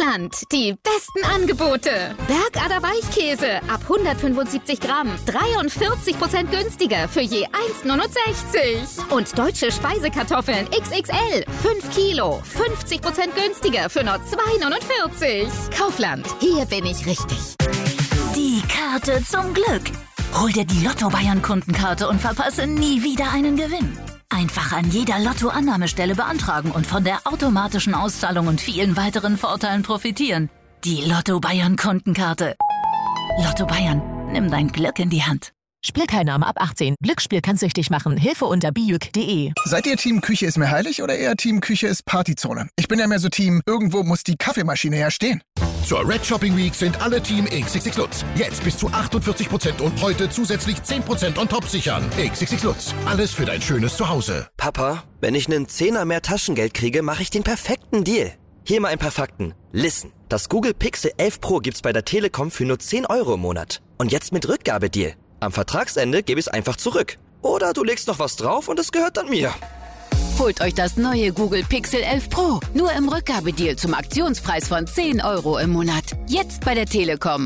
Kaufland, die besten Angebote. Bergader Weichkäse ab 175 Gramm, 43% günstiger für je 1,69. Und deutsche Speisekartoffeln XXL, 5 Kilo, 50% günstiger für nur 2,49. Kaufland, hier bin ich richtig. Die Karte zum Glück. Hol dir die Lotto-Bayern-Kundenkarte und verpasse nie wieder einen Gewinn. Einfach an jeder Lotto-Annahmestelle beantragen und von der automatischen Auszahlung und vielen weiteren Vorteilen profitieren. Die Lotto-Bayern-Kundenkarte. Lotto Bayern, nimm dein Glück in die Hand. Spielteilnahme ab 18. Glücksspiel kann süchtig machen. Hilfe unter bijuk.de. Seid ihr Team Küche ist mir heilig oder eher Team Küche ist Partyzone? Ich bin ja mehr so Team, irgendwo muss die Kaffeemaschine ja stehen. Zur Red Shopping Week sind alle Team XXX Lutz. Jetzt bis zu 48% und heute zusätzlich 10% on top sichern. XXX Lutz. Alles für dein schönes Zuhause. Papa, wenn ich einen Zehner mehr Taschengeld kriege, mache ich den perfekten Deal. Hier mal ein paar Fakten. Listen. Das Google Pixel 11 Pro gibt's bei der Telekom für nur 10 € im Monat. Und jetzt mit Rückgabedeal. Am Vertragsende gebe ich es einfach zurück. Oder du legst noch was drauf und es gehört dann mir. Holt euch das neue Google Pixel 11 Pro. Nur im Rückgabedeal zum Aktionspreis von 10 € im Monat. Jetzt bei der Telekom.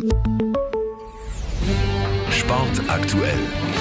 Sport aktuell.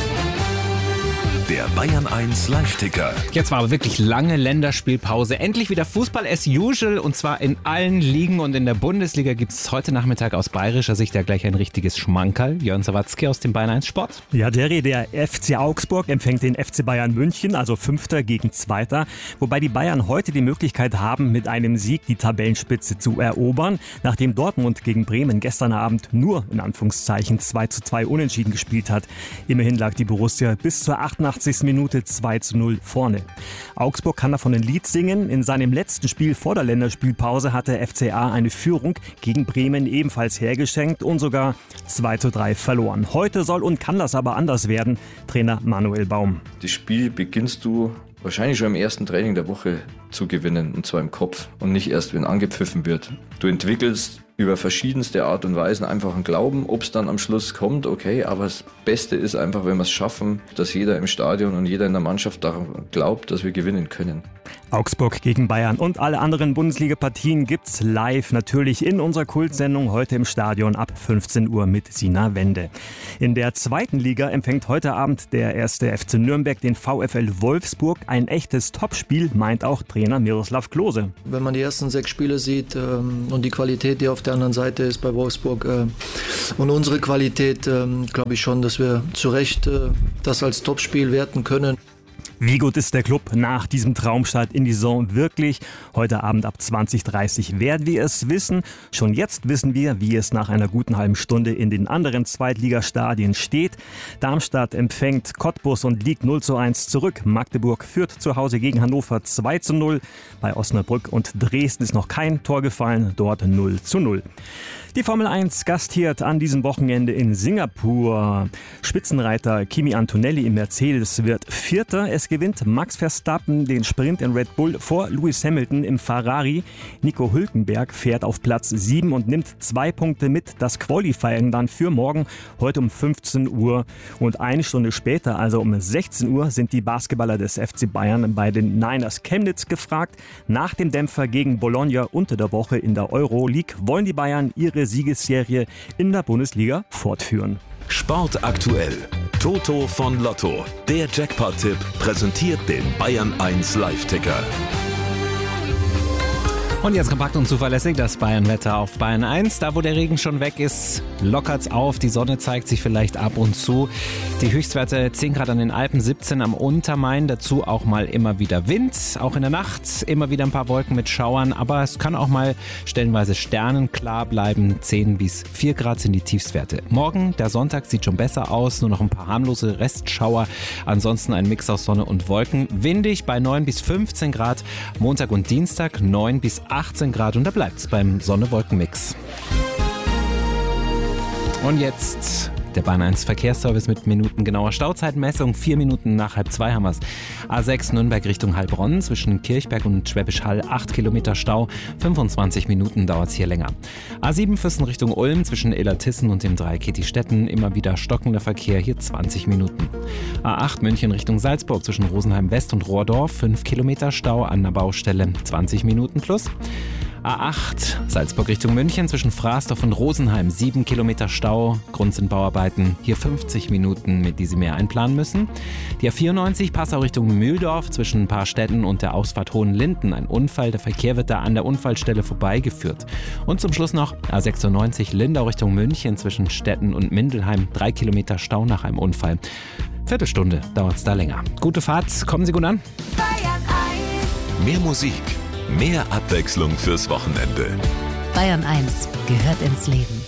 Der Bayern 1 Live-Ticker. Jetzt war aber wirklich lange Länderspielpause. Endlich wieder Fußball as usual und zwar in allen Ligen. Und in der Bundesliga gibt es heute Nachmittag aus bayerischer Sicht ja gleich ein richtiges Schmankerl. Jörn Sawatzki aus dem Bayern 1 Sport. Ja, der FC Augsburg empfängt den FC Bayern München, also 5. gegen 2. Wobei die Bayern heute die Möglichkeit haben, mit einem Sieg die Tabellenspitze zu erobern. Nachdem Dortmund gegen Bremen gestern Abend nur in Anführungszeichen 2:2 unentschieden gespielt hat. Immerhin lag die Borussia bis zur 88. Minute 2:0 vorne. Augsburg kann davon ein Lied singen. In seinem letzten Spiel vor der Länderspielpause hat der FCA eine Führung gegen Bremen ebenfalls hergeschenkt und sogar 2:3 verloren. Heute soll und kann das aber anders werden. Trainer Manuel Baum. Das Spiel beginnst du wahrscheinlich schon im ersten Training der Woche zu gewinnen, und zwar im Kopf und nicht erst, wenn angepfiffen wird. Du entwickelst über verschiedenste Art und Weisen einfach einen Glauben, ob es dann am Schluss kommt, okay, aber das Beste ist einfach, wenn wir es schaffen, dass jeder im Stadion und jeder in der Mannschaft daran glaubt, dass wir gewinnen können. Augsburg gegen Bayern und alle anderen Bundesliga-Partien gibt's live natürlich in unserer Kultsendung heute im Stadion ab 15 Uhr mit Sina Wende. In der 2. Liga empfängt heute Abend der 1. FC Nürnberg den VfL Wolfsburg. Ein echtes Topspiel, meint auch Trainer Miroslav Klose. Wenn man die ersten 6 Spiele sieht und die Qualität, die auf der anderen Seite ist bei Wolfsburg und unsere Qualität, glaube ich schon, dass wir zu Recht das als Topspiel werten können. Wie gut ist der Club nach diesem Traumstart in die Saison wirklich? Heute Abend ab 20:30 werden wir es wissen. Schon jetzt wissen wir, wie es nach einer guten halben Stunde in den anderen Zweitligastadien steht. Darmstadt empfängt Cottbus und liegt 0:1 zurück. Magdeburg führt zu Hause gegen Hannover 2:0. Bei Osnabrück und Dresden ist noch kein Tor gefallen, dort 0:0. Die Formel 1 gastiert an diesem Wochenende in Singapur. Spitzenreiter Kimi Antonelli im Mercedes wird Vierter. Es gewinnt Max Verstappen den Sprint in Red Bull vor Lewis Hamilton im Ferrari. Nico Hülkenberg fährt auf Platz 7 und nimmt 2 Punkte mit. Das Qualifying dann für morgen, heute um 15 Uhr. Und eine Stunde später, also um 16 Uhr, sind die Basketballer des FC Bayern bei den Niners Chemnitz gefragt. Nach dem Dämpfer gegen Bologna unter der Woche in der Euroleague wollen die Bayern ihre Siegesserie in der Bundesliga fortführen. Sport aktuell. Toto von Lotto. Der Jackpot-Tipp präsentiert den Bayern 1 Live-Ticker. Und jetzt kompakt und zuverlässig das Bayern-Wetter auf Bayern 1. Da, wo der Regen schon weg ist, lockert's auf. Die Sonne zeigt sich vielleicht ab und zu. Die Höchstwerte 10 Grad an den Alpen, 17 am Untermain. Dazu auch mal immer wieder Wind. Auch in der Nacht immer wieder ein paar Wolken mit Schauern. Aber es kann auch mal stellenweise sternenklar bleiben. 10 bis 4 Grad sind die Tiefstwerte. Morgen, der Sonntag, sieht schon besser aus. Nur noch ein paar harmlose Restschauer. Ansonsten ein Mix aus Sonne und Wolken. Windig bei 9 bis 15 Grad. Montag und Dienstag 9 bis 18 Grad und da bleibt's beim Sonne-Wolken-Mix. Und jetzt der Bahn 1 Verkehrsservice mit minutengenauer Stauzeitmessung. 4 Minuten nach 1:30 haben wir's. A6 Nürnberg Richtung Heilbronn zwischen Kirchberg und Schwäbisch Hall 8 Kilometer Stau. 25 Minuten dauert's hier länger. A7 Füssen Richtung Ulm zwischen Illertissen und dem Dreieck Stetten. Immer wieder stockender Verkehr, hier 20 Minuten. A8 München Richtung Salzburg zwischen Rosenheim West und Rohrdorf. 5 Kilometer Stau an der Baustelle, 20 Minuten plus. A8 Salzburg Richtung München zwischen Frasdorf und Rosenheim 7 Kilometer Stau. Grund sind Bauarbeiten. Hier 50 Minuten, mit die Sie mehr einplanen müssen. Die A94 Passau Richtung Mühldorf zwischen Paarstetten und der Ausfahrt Hohenlinden. Ein Unfall, der Verkehr wird da an der Unfallstelle vorbeigeführt. Und zum Schluss noch A96 Lindau Richtung München zwischen Stetten und Mindelheim. 3 Kilometer Stau nach einem Unfall. Viertelstunde dauert es da länger. Gute Fahrt, kommen Sie gut an. Mehr Musik, mehr Abwechslung fürs Wochenende. Bayern 1 gehört ins Leben.